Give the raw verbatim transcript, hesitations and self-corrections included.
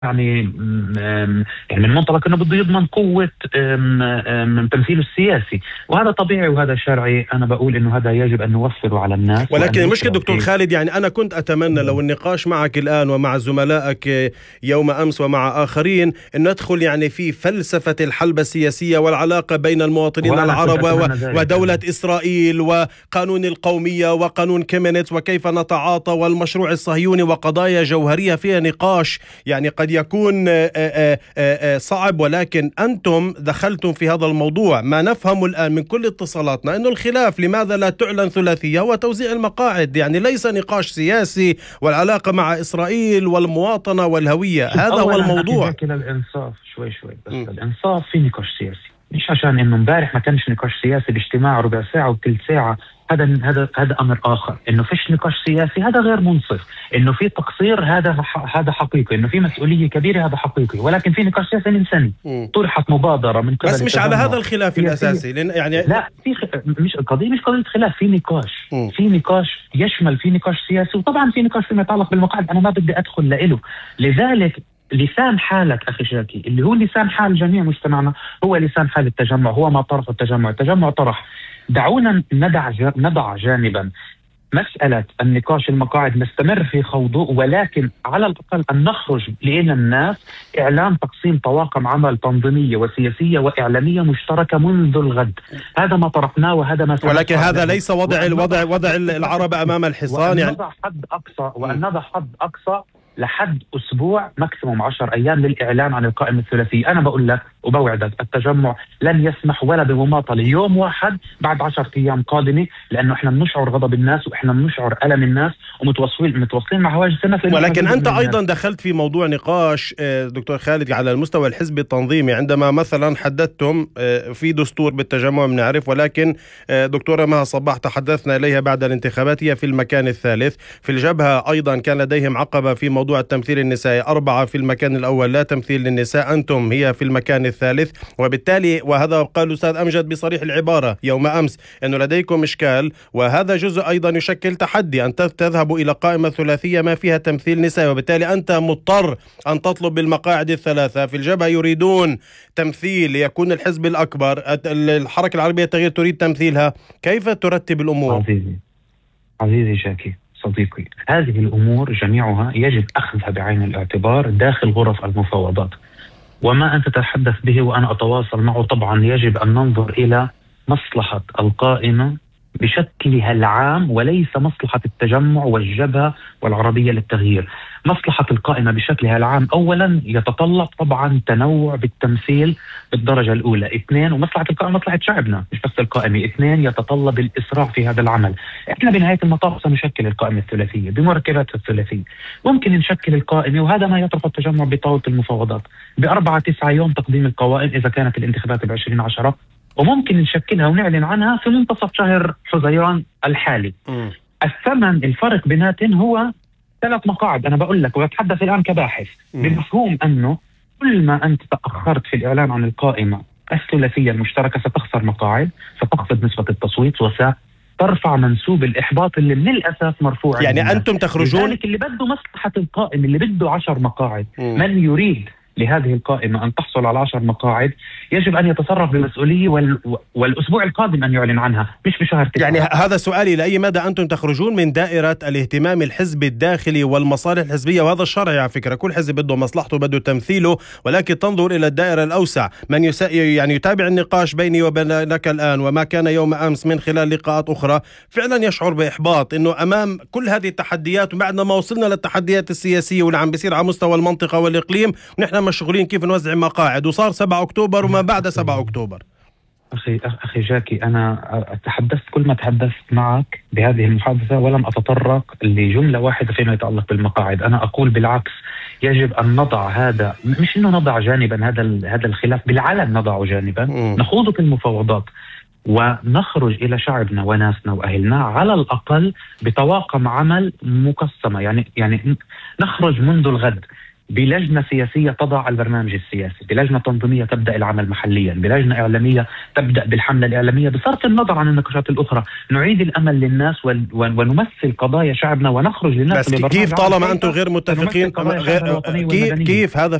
يعني يعني من منطلق انه بده يضمن قوه من تمثيله السياسي، وهذا طبيعي وهذا شرعي. انا بقول انه هذا يجب ان نوفره على الناس. ولكن المشكله دكتور خالد، يعني انا كنت اتمنى لو النقاش معك الان ومع زملائك يوم امس ومع اخرين ان ندخل يعني في فلسفه الحلبة السياسيه والعلاقه بين المواطنين العرب ودوله اسرائيل وقانون القوميه وقانون كيمينيتس وكيف نتعاطى والمشروع الصهيوني وقضايا جوهريه فيها نقاش يعني قد يكون صعب، ولكن أنتم دخلتم في هذا الموضوع. ما نفهم الآن من كل اتصالاتنا أنه الخلاف لماذا لا تعلن ثلاثية وتوزيع المقاعد، يعني ليس نقاش سياسي والعلاقة مع إسرائيل والمواطنة والهوية، هذا هو الموضوع. الإنصاف شوي شوي بس م. الإنصاف في نقاش سياسي، مش عشان إنه امبارح ما كانش نقاش سياسي باجتماع ربع ساعة وثلث ساعة هذا هذا هذا امر اخر. انه فيش نقاش سياسي هذا غير منصف. انه في تقصير هذا هذا حقيقي. انه في مسؤوليه كبيره هذا حقيقي. ولكن في نقاش سياسي انساني، طرحت مبادره من قبل بس مش على هذا الخلاف الاساسي، لان يعني لا في خ... مش قضيه مش قضيه خلاف، في نقاش م. في نقاش يشمل في نقاش سياسي، وطبعا في نقاش فيما يتعلق بالمقاعد انا ما بدي ادخل له. لذلك لسان حالك أخي شاكي اللي هو لسان حال جميع مجتمعنا هو لسان حال التجمع، هو ما طرح التجمع. التجمع طرح. دعونا ندع نضع جانبا مسألة النقاش المقاعد، نستمر في خوضه، ولكن على الأقل أن نخرج لإلى الناس إعلان تقسيم طواقم عمل تنظيمية وسياسية وإعلامية مشتركة منذ الغد. هذا ما طرحناه وهذا ما ولكن هذا ليس وضع الوضع وضع العرب أمام الحصان، يعني نضع حد أقصى وأن نضع حد أقصى لحد أسبوع ماكسيموم عشر أيام للإعلان عن القائمة الثلاثية. أنا بقول لك وبوعدك التجمع لن يسمح ولا بمماطلة يوم واحد بعد عشر أيام قادمة، لأنه إحنا بنشعر غضب الناس وإحنا بنشعر ألم الناس ومتواصلين متواصلين مع هواجس الناس. ولكن أنت أيضا دخلت في موضوع نقاش دكتور خالد على المستوى الحزبي التنظيمي، عندما مثلا حددتم في دستور بالتجمع بنعرف، ولكن دكتورة مها صباح تحدثنا إليها بعد الانتخابات هي في المكان الثالث. في الجبهة أيضا كان لديهم عقبة في موضوع التمثيل النسائي، أربعة في المكان الأول لا تمثيل للنساء، أنتم هي في المكان الثالث. وبالتالي وهذا قال الأستاذ أمجد بصريح العبارة يوم أمس أنه لديكم إشكال، وهذا جزء أيضا يشكل تحدي أن تذهبوا إلى قائمة ثلاثية ما فيها تمثيل نسائي، وبالتالي أنت مضطر أن تطلب بالمقاعد الثلاثة. في الجبهة يريدون تمثيل يكون الحزب الأكبر، الحركة العربية التغيير تريد تمثيلها. كيف ترتب الأمور؟ عزيزي عزيزي شاكي صديقي، هذه الأمور جميعها يجب أخذها بعين الاعتبار داخل غرف المفاوضات. وما أنت تتحدث به وأنا أتواصل معه طبعا يجب أن ننظر إلى مصلحة القائمة بشكلها العام وليس مصلحة التجمع والجبهة والعربية للتغيير. مصلحة القائمة بشكلها العام أولا يتطلب طبعا تنوع بالتمثيل بالدرجة الأولى. اثنين، ومصلحة القائمة مصلحة شعبنا مش بس القائمة. اثنين، يتطلب الإسراع في هذا العمل. احنا بنهاية المطاف سنشكل القائمة الثلاثية بمركباتها الثلاثية. ممكن نشكل القائمة وهذا ما يطرح التجمع بطاولة المفاوضات بأربعة تسعة يوم تقديم القوائم إذا كانت الانتخابات بعشرين عشرة، وممكن نشكلها ونعلن عنها في منتصف شهر حزيران الحالي. م. الثمن الفرق بيناتن هو ثلاث مقاعد. أنا بقول لك وأتحدث الآن كباحث م. بمفهوم أنه كل ما أنت تأخرت في الإعلان عن القائمة الثلاثية المشتركة ستخسر مقاعد، ستخفض نسبة التصويت وسترفع منسوب الإحباط اللي من الأساس مرفوع. يعني الناس. أنتم تخرجون لذلك اللي بده مصلحة القائمة اللي بده عشر مقاعد م. من يريد لهذه القائمة أن تحصل على عشر مقاعد يجب أن يتصرف بمسؤولية وال... والأسبوع القادم أن يعلن عنها مش في شهر تسعة. يعني هذا سؤالي، لأي مدى أنتم تخرجون من دائرة الاهتمام الحزبي الداخلي والمصالح الحزبية؟ وهذا الشرعي على فكرة، كل حزب بده مصلحته بده تمثيله، ولكن تنظر إلى الدائرة الأوسع. من يس... يعني يتابع النقاش بيني وبينك الآن وما كان يوم أمس من خلال لقاءات أخرى فعلا يشعر بإحباط إنه أمام كل هذه التحديات، وبعد ما وصلنا للتحديات السياسية واللي عم بيصير على مستوى المنطقة والإقليم ونحن مشغولين كيف نوزع مقاعد، وصار سبعة أكتوبر وما بعد سبعة أكتوبر. أخي أخي جاكي، أنا تحدثت كل ما تحدثت معك بهذه المحادثة ولم أتطرق لجملة واحدة فيما يتعلق بالمقاعد. أنا أقول بالعكس، يجب أن نضع هذا، مش إنه نضع جانبا هذا هذا الخلاف، بالعلن نضعه جانبا، م. نخوض في المفاوضات ونخرج إلى شعبنا وناسنا وأهلنا على الأقل بطواقم عمل مقسمة. يعني يعني نخرج منذ الغد بلجنة سياسية تضع البرنامج السياسي، بلجنة تنظيمية تبدأ العمل محليا، بلجنة إعلامية تبدأ بالحملة الإعلامية بصرف النظر عن النقاشات الأخرى. نعيد الأمل للناس ونمثل قضايا شعبنا ونخرج للناس. بس كيف طالما أنتم غير متفقين غير كيف هذا